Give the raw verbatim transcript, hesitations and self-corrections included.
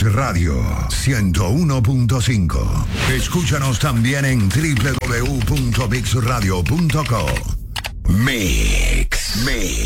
Radio ciento uno punto cinco. Escúchanos también en doble u doble u doble u punto mix radio punto co. Mix, Mix.